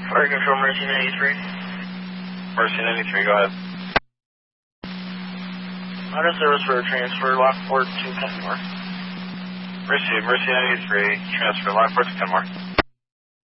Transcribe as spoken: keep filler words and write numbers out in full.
Fire Control, Mercy ninety-three. Mercy ninety-three, go ahead. Out of service for a transfer, Lockport to Kenmore. Mercy, Mercy ninety-three, transfer Lockport to Kenmore.